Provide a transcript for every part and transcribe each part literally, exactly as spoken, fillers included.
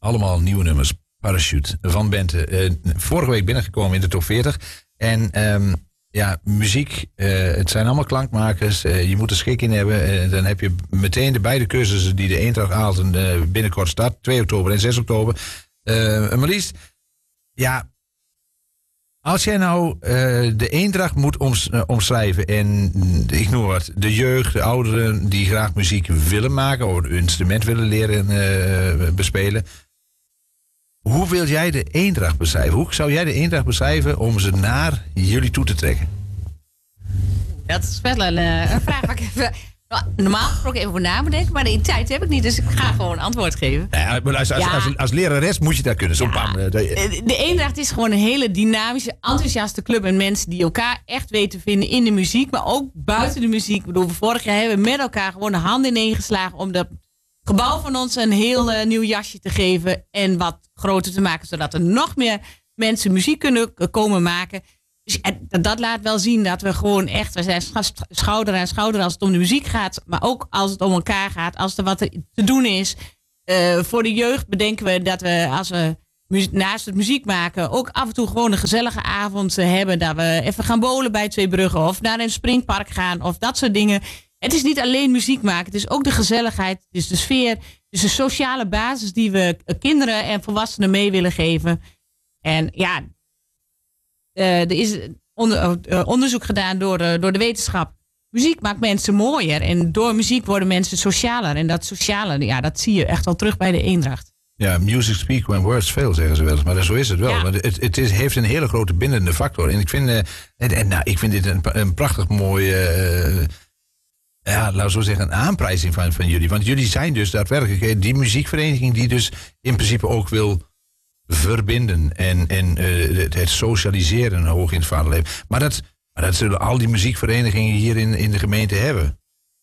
allemaal nieuwe nummers. Parachute van Bente. Uh, vorige week binnengekomen in de top veertig. En um, ja, muziek, uh, het zijn allemaal klankmakers. Uh, je moet er schik in hebben. Uh, dan heb je meteen de beide cursussen die de Eendracht haalt en uh, binnenkort start. twee oktober en zes oktober. Uh, Marlies, ja, als jij nou uh, de Eendracht moet oms, uh, omschrijven en ik noem wat, de jeugd, de ouderen die graag muziek willen maken of een instrument willen leren uh, bespelen. Hoe wil jij de Eendracht beschrijven? Hoe zou jij de Eendracht beschrijven om ze naar jullie toe te trekken? Dat is wel een, uh, een vraag waar ik even... Normaal gesproken even voor na moet denken, maar die tijd heb ik niet, dus ik ga gewoon antwoord geven. Ja, maar als, als, ja. als, als lerares moet je dat kunnen, zo'n ja, bam. De, de Eendracht is gewoon een hele dynamische, enthousiaste club en mensen die elkaar echt weten te vinden in de muziek, maar ook buiten de muziek. Ik bedoel, vorig jaar hebben we met elkaar gewoon de handen ineengeslagen om dat gebouw van ons een heel uh, nieuw jasje te geven en wat groter te maken, zodat er nog meer mensen muziek kunnen komen maken. Dus dat laat wel zien dat we gewoon echt, we zijn schouder aan schouder als het om de muziek gaat, maar ook als het om elkaar gaat, als er wat te doen is. Uh, voor de jeugd bedenken we dat we, als we muziek, naast het muziek maken, ook af en toe gewoon een gezellige avond hebben, dat we even gaan bowlen bij Twee Bruggen of naar een springpark gaan of dat soort dingen. Het is niet alleen muziek maken, het is ook de gezelligheid, het is de sfeer, het is de sociale basis die we kinderen en volwassenen mee willen geven. En ja, uh, er is onder, uh, onderzoek gedaan door, uh, door de wetenschap. Muziek maakt mensen mooier en door muziek worden mensen socialer. En dat sociale, ja, dat zie je echt wel terug bij de Eendracht. Ja, music speak when words fail, zeggen ze wel eens. Maar zo is het wel. Ja. Maar het het is, heeft een hele grote bindende factor. En ik vind, uh, en, en, nou, ik vind dit een, een prachtig mooi... Uh, ja, laten we zo zeggen, een aanprijzing van, van jullie. Want jullie zijn dus daadwerkelijk die muziekvereniging die dus in principe ook wil verbinden en, en uh, het, het socialiseren hoog in het vaandel heeft. Maar dat, maar dat zullen al die muziekverenigingen hier in, in de gemeente hebben.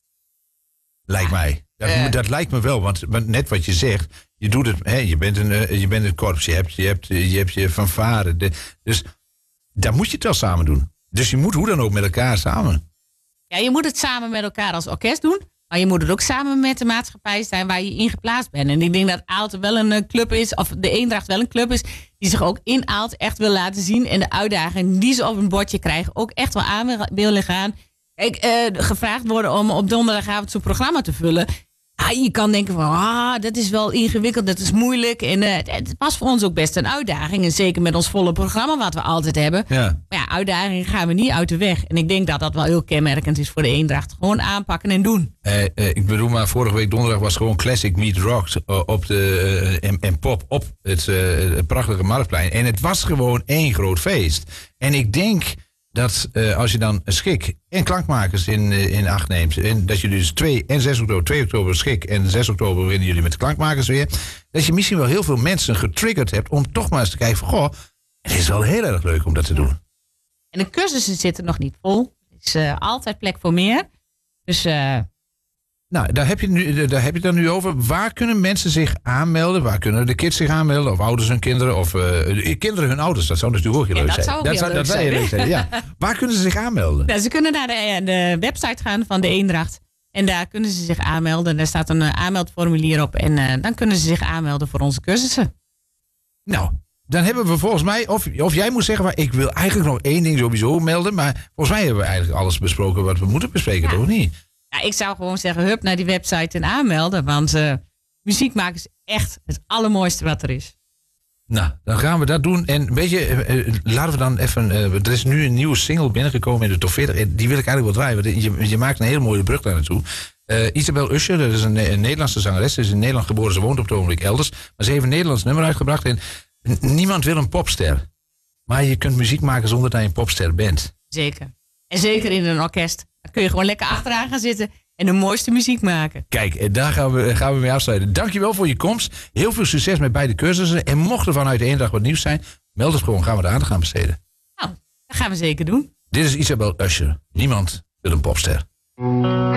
Lijkt mij. Dat, uh. dat lijkt me wel, want, want net wat je zegt, je doet het, hè, je bent een, je bent een korps, je hebt je, hebt, je, hebt je fanfare. De, dus daar moet je het wel samen doen. Dus je moet hoe dan ook met elkaar samen. Ja, je moet het samen met elkaar als orkest doen. Maar je moet het ook samen met de maatschappij zijn waar je in geplaatst bent. En ik denk dat Aalten wel een club is, of de Eendracht wel een club is, die zich ook in Aalten echt wil laten zien. En de uitdaging die ze op een bordje krijgen ook echt wel aan willen gaan. Kijk, uh, gevraagd worden om op donderdagavond zo'n programma te vullen. Ah, je kan denken van, ah, dat is wel ingewikkeld, dat is moeilijk. En uh, het was voor ons ook best een uitdaging. En zeker met ons volle programma wat we altijd hebben. Ja. Maar ja, uitdagingen gaan we niet uit de weg. En ik denk dat dat wel heel kenmerkend is voor de Eendracht. Gewoon aanpakken en doen. Uh, uh, ik bedoel, maar vorige week donderdag was gewoon classic meet rock uh, op de, uh, en, en pop op het, uh, het prachtige Marktplein. En het was gewoon één groot feest. En ik denk dat uh, als je dan Schik en klankmakers in, uh, in acht neemt, en dat je dus twee en zes oktober, twee oktober Schik en zes oktober beginnen jullie met de klankmakers weer, dat je misschien wel heel veel mensen getriggerd hebt om toch maar eens te kijken van, goh, het is wel heel erg leuk om dat te doen. En de cursussen zitten nog niet vol. Er is uh, altijd plek voor meer. Dus... Uh... Nou, daar heb, je nu, daar heb je het dan nu over. Waar kunnen mensen zich aanmelden? Waar kunnen de kids zich aanmelden? Of ouders hun kinderen? Of uh, kinderen hun ouders? Dat zou natuurlijk ook heel leuk zijn. Dat zou ook heel leuk zijn. leuk zijn. Ja. Waar kunnen ze zich aanmelden? Nou, ze kunnen naar de, de website gaan van de Eendracht. En daar kunnen ze zich aanmelden. Daar staat een uh, aanmeldformulier op. En uh, dan kunnen ze zich aanmelden voor onze cursussen. Nou, dan hebben we volgens mij... Of, of jij moet zeggen, maar ik wil eigenlijk nog één ding sowieso melden. Maar volgens mij hebben we eigenlijk alles besproken wat we moeten bespreken, ja. Toch niet? Ja, ik zou gewoon zeggen, hup naar die website en aanmelden. Want uh, muziek maken is echt het allermooiste wat er is. Nou, dan gaan we dat doen. En weet je, uh, laten we dan even... Uh, er is nu een nieuwe single binnengekomen in de top veertig. Die wil ik eigenlijk wel draaien. Je, je maakt een hele mooie brug daar naartoe. Uh, Isabel Usher, dat is een, een Nederlandse zangeres. Ze is in Nederland geboren, ze woont op het ogenblik elders. Maar ze heeft een Nederlands nummer uitgebracht. En niemand wil een popster. Maar je kunt muziek maken zonder dat je een popster bent. Zeker. En zeker in een orkest. Dan kun je gewoon lekker achteraan gaan zitten en de mooiste muziek maken. Kijk, en daar gaan we, gaan we mee afsluiten. Dankjewel voor je komst. Heel veel succes met beide cursussen. En mocht er vanuit de Eendracht wat nieuws zijn, meld het gewoon. Gaan we de aandacht aan besteden. Nou, dat gaan we zeker doen. Dit is Isabel Usher. Niemand wil een popster.